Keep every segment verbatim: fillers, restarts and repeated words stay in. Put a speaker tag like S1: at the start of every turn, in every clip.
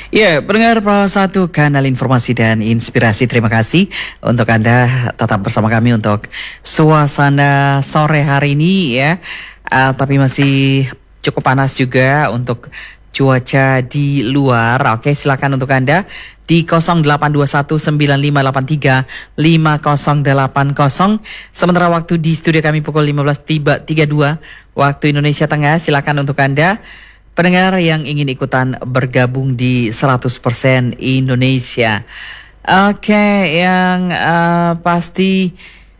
S1: Ya, pendengar Pro satu Kanal Informasi dan Inspirasi, terima kasih untuk Anda tetap bersama kami untuk suasana sore hari ini ya. Uh, tapi masih cukup panas juga untuk cuaca di luar. Oke, silakan untuk Anda di nol delapan dua satu sembilan lima delapan tiga lima nol delapan nol. Sementara waktu di studio kami pukul lima belas tiga puluh dua waktu Indonesia Tengah. Silakan untuk Anda pendengar yang ingin ikutan bergabung di seratus persen Indonesia. Oke, yang uh, pasti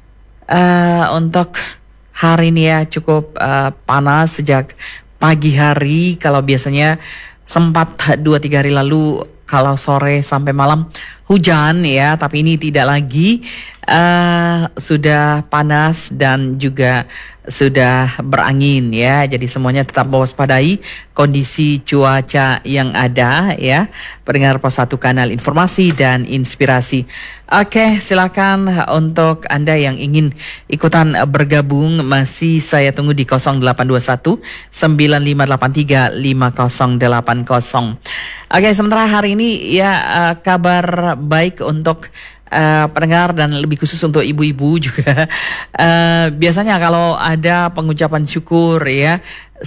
S1: uh, untuk hari ini ya cukup uh, panas sejak pagi hari. Kalau biasanya sempat dua tiga hari lalu kalau sore sampai malam hujan ya, tapi ini tidak lagi. Uh, sudah panas dan juga sudah berangin ya. Jadi semuanya tetap mewaspadai kondisi cuaca yang ada ya. Pendengar Pos satu Kanal Informasi dan Inspirasi. Oke, silakan untuk Anda yang ingin ikutan bergabung, masih saya tunggu di nol delapan dua satu sembilan lima delapan tiga lima nol delapan nol. Oke, sementara hari ini ya uh, kabar baik untuk Uh, pendengar dan lebih khusus untuk ibu-ibu juga. Uh, biasanya kalau ada pengucapan syukur ya,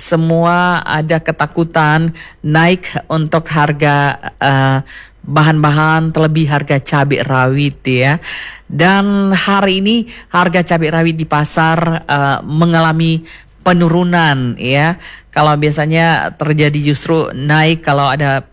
S1: semua ada ketakutan naik untuk harga uh, bahan-bahan, terlebih harga cabai rawit ya. Dan hari ini harga cabai rawit di pasar uh, mengalami penurunan ya. Kalau biasanya terjadi justru naik kalau ada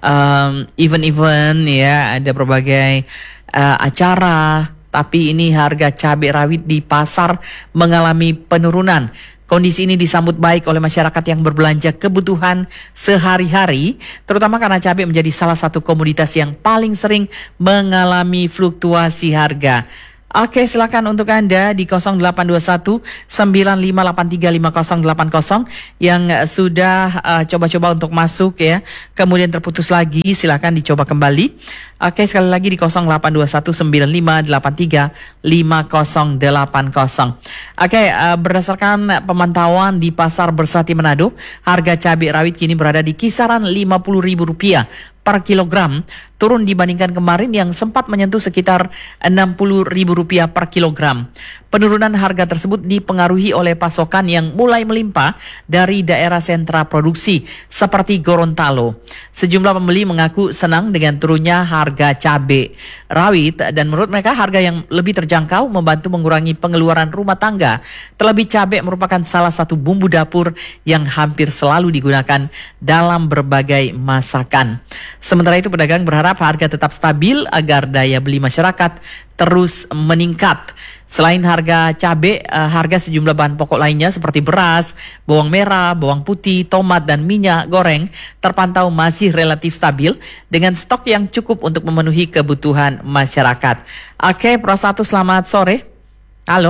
S1: um, event-event ya, ada berbagai Uh, acara, tapi ini harga cabai rawit di pasar mengalami penurunan. Kondisi ini disambut baik oleh masyarakat yang berbelanja kebutuhan sehari-hari, terutama karena cabai menjadi salah satu komoditas yang paling sering mengalami fluktuasi harga. Oke, silakan untuk Anda di nol delapan dua satu sembilan lima delapan tiga lima nol delapan nol yang sudah uh, coba-coba untuk masuk ya, kemudian terputus lagi, silakan dicoba kembali. Oke, sekali lagi di nol delapan dua satu sembilan lima delapan tiga lima nol delapan nol. Oke, uh, berdasarkan pemantauan di Pasar Bersati Manado, harga cabai rawit kini berada di kisaran lima puluh ribu rupiah per kilogram, turun dibandingkan kemarin yang sempat menyentuh sekitar enam puluh ribu rupiah per kilogram. Penurunan harga tersebut dipengaruhi oleh pasokan yang mulai melimpah dari daerah sentra produksi seperti Gorontalo. Sejumlah pembeli mengaku senang dengan turunnya harga cabai rawit dan menurut mereka harga yang lebih terjangkau membantu mengurangi pengeluaran rumah tangga. Terlebih cabai merupakan salah satu bumbu dapur yang hampir selalu digunakan dalam berbagai masakan. Sementara itu pedagang berharap harga tetap stabil agar daya beli masyarakat terus meningkat. Selain harga cabai, uh, harga sejumlah bahan pokok lainnya seperti beras, bawang merah, bawang putih, tomat, dan minyak goreng terpantau masih relatif stabil dengan stok yang cukup untuk memenuhi kebutuhan masyarakat. Oke, Pro satu, selamat sore. Halo?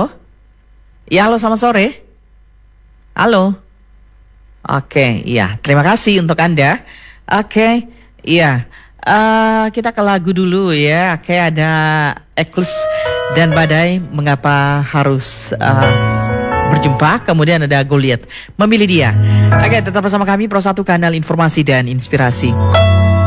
S1: Ya, halo, selamat sore. Halo? Oke, iya, terima kasih untuk Anda. Oke, iya. Uh, kita ke lagu dulu ya. Oke, ada Eclipse dan Badai, Mengapa Harus uh, Berjumpa. Kemudian ada Goliath, Memilih Dia. Oke, tetap bersama kami Pro satu Kanal Informasi dan Inspirasi.